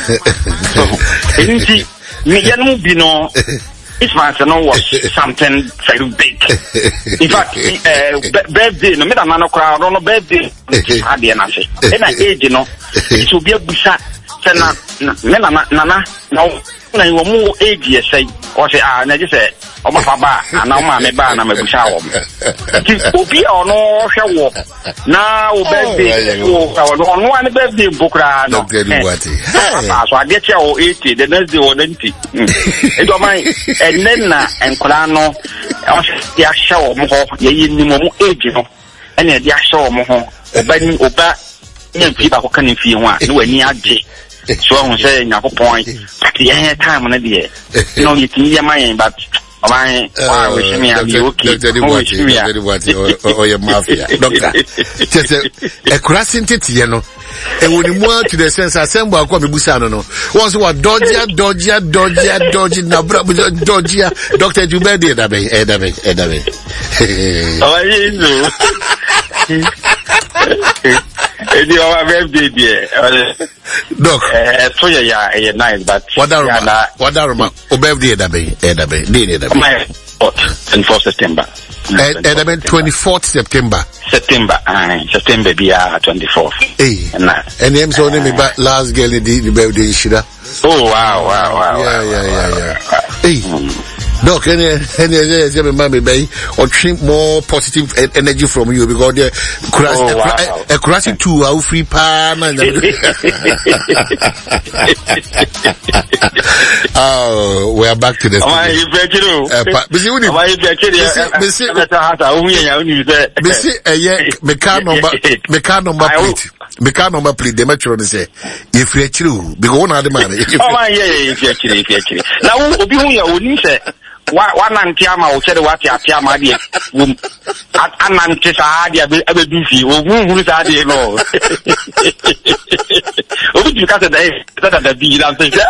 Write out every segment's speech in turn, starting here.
So, anything, me yanu bino. This man was something very big. In fact, birthday, no matter man crowd, no birthday, had the answer. And I age, you know, it will be a busa. Nana, no, no more age, say, or say, I just say, oh, my papa, and now my ban, I'm a busa. It will be on all show. Now, birthday, on one birthday book, no, so I get your 80, the next day or 90. It don't mind, and then, and Colano, I show more, ye more age, you know, and then I show more, obeying Oba, people who can feel one, no, near J. So I'm saying, no point, at the end time on the day. No, you can hear my but. Why wish me I'm okay. Or your mafia. Doctor. Just a crossing titiano. And when you want to the sense, assemble Busano. Once what dodger, Dodgia, Dr. Jubedi, Edabe. Oh, you know. Doc, so yeah, nice, but what are birthday Edabe? My 24th September. Edabe 24th September. September be 24th. Hey, and him so name about last girl the birthday Shida. Oh wow. Yeah. Hey. Doc, any mommy bay or drink more positive energy from you because the a crazy 2 hour free pan and oh, we are back to this. Meka number plate the metro say if you true because one other man if you now obi hu ya oni say wa nantiama o chere wati atiama de anante sa de abedu fi o hu sa de no obi du ka say that be that say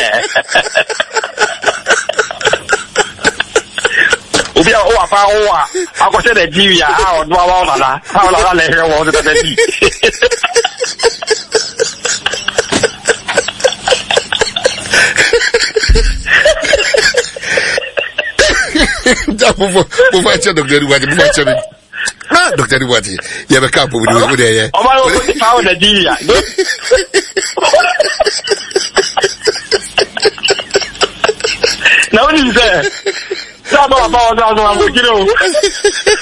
obi o afa o akose de jiya a o do wa la le he wo de be Dr. Duwati, you have a couple with you there. Oh, my God, the deal. Now, what is that?